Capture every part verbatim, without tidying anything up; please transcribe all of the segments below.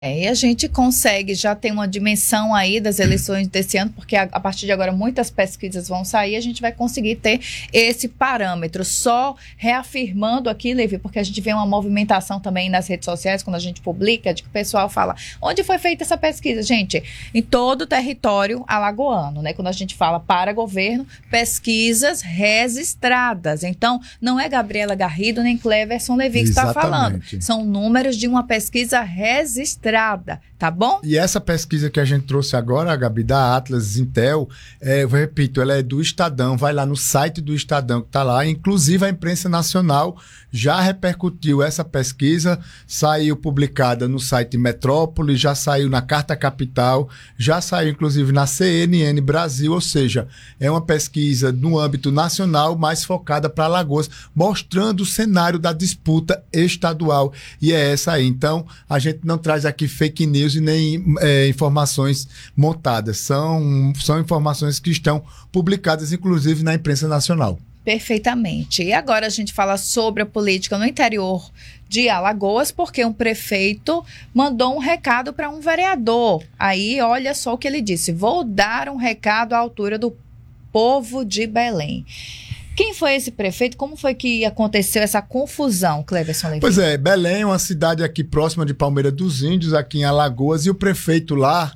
É, e a gente consegue já ter uma dimensão aí das eleições desse ano, porque a, a partir de agora muitas pesquisas vão sair, a gente vai conseguir ter esse parâmetro. Só reafirmando aqui, Levi, porque a gente vê uma movimentação também nas redes sociais, quando a gente publica, de que o pessoal fala, onde foi feita essa pesquisa? Gente, em todo o território alagoano, né? Quando a gente fala para governo, pesquisas registradas. Então, não é Gabriela Garrido nem Cleverson Levi que está falando. São números de uma pesquisa registrada. Tá bom? E essa pesquisa que a gente trouxe agora, Gabi, da Atlas Intel, é, eu repito, ela é do Estadão, vai lá no site do Estadão que tá lá, inclusive a imprensa nacional já repercutiu essa pesquisa, saiu publicada no site Metrópole, já saiu na Carta Capital, já saiu inclusive na C N N Brasil, ou seja, é uma pesquisa no âmbito nacional, mais focada para Alagoas, mostrando o cenário da disputa estadual, e é essa aí. Então, a gente não traz aqui fake news e nem é, informações montadas. São, são informações que estão publicadas, inclusive, na imprensa nacional. Perfeitamente. E agora a gente fala sobre a política no interior de Alagoas, porque um prefeito mandou um recado para um vereador. Aí, olha só o que ele disse. Vou dar um recado à altura do povo de Belém. Quem foi esse prefeito? Como foi que aconteceu essa confusão, Cleverson Levi? Pois é, Belém é uma cidade aqui próxima de Palmeira dos Índios, aqui em Alagoas, e o prefeito lá,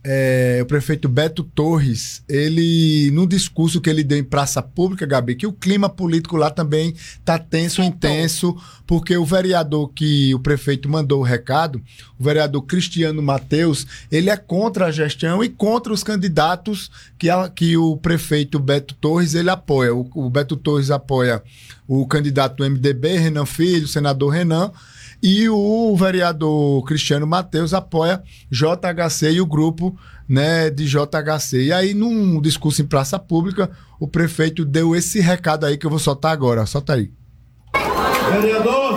é, o prefeito Beto Torres, ele, no discurso que ele deu em praça pública, Gabi, que o clima político lá também está tenso, intenso, porque o vereador que o prefeito mandou o recado, o vereador Cristiano Mateus, ele é contra a gestão e contra os candidatos que, a, que o prefeito Beto Torres, ele apoia. O, o Beto Torres apoia o candidato do M D B, Renan Filho, o senador Renan, e o vereador Cristiano Mateus apoia J H C e o grupo, né, de J H C. E aí, num discurso em praça pública, o prefeito deu esse recado aí que eu vou soltar agora. Solta aí. Vereador,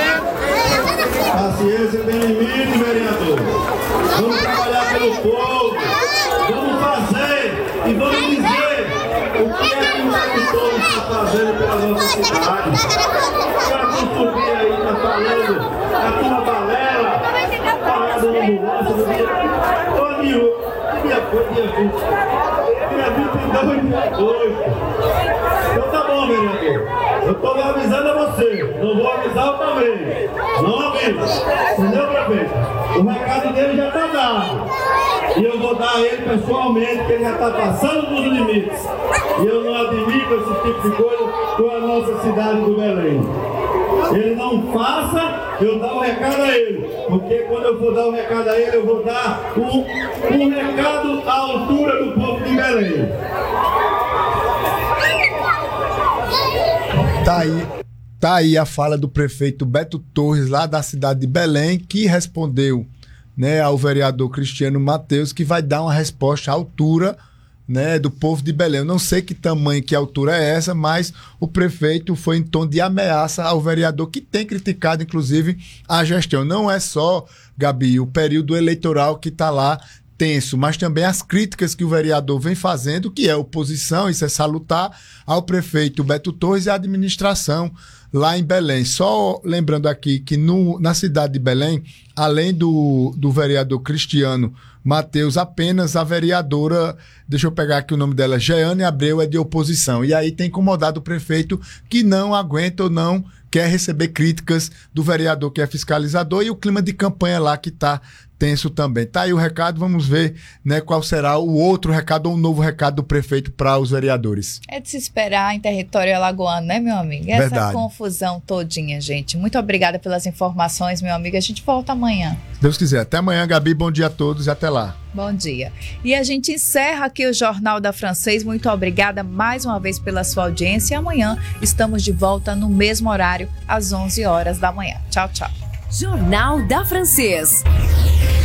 paciência tem limite, vereador. Vamos trabalhar pelo povo, vamos fazer e vamos dizer o que é que o Beto Torres está fazendo pela nossa cidade. Para subir aí, está falando a tua balela, parada na ambulância no dia. Ô, Nil, dia foi dia vinte. Dia vinte e dois, dia dois. Então tá bom, vereador. Eu tô avisando a você. Não vou avisar eu também. Não aviso. Entendeu, prefeito? O recado dele já tá dado. E eu vou dar a ele pessoalmente, que ele já está passando dos limites. E eu não admito esse tipo de coisa com a nossa cidade do Belém. Ele não faça, eu dar o recado a ele. Porque quando eu for dar o recado a ele, eu vou dar um, um recado à altura do povo de Belém. Tá aí, tá aí a fala do prefeito Beto Torres, lá da cidade de Belém, que respondeu, né, ao vereador Cristiano Mateus, que vai dar uma resposta à altura, né, do povo de Belém. Eu não sei que tamanho, que altura é essa, mas o prefeito foi em tom de ameaça ao vereador, que tem criticado, inclusive, a gestão. Não é só, Gabi, o período eleitoral que está lá tenso, mas também as críticas que o vereador vem fazendo, que é oposição, isso é salutar, ao prefeito Beto Torres e à administração lá em Belém. Só lembrando aqui que no, na cidade de Belém, além do, do vereador Cristiano Mateus, apenas a vereadora, deixa eu pegar aqui o nome dela, Jeane Abreu, é de oposição. E aí tem incomodado o prefeito, que não aguenta ou não quer receber críticas do vereador que é fiscalizador, e o clima de campanha lá que está tenso também. Tá aí o recado, vamos ver, né, qual será o outro recado ou um novo recado do prefeito para os vereadores. É de se esperar em território alagoano, né, meu amigo? Essa Verdade. Confusão todinha, gente. Muito obrigada pelas informações, meu amigo. A gente volta amanhã. Se Deus quiser. Até amanhã, Gabi. Bom dia a todos e até lá. Bom dia. E a gente encerra aqui o Jornal da Francês. Muito obrigada mais uma vez pela sua audiência. E amanhã estamos de volta no mesmo horário, às onze horas da manhã. Tchau, tchau. Jornal da Francês.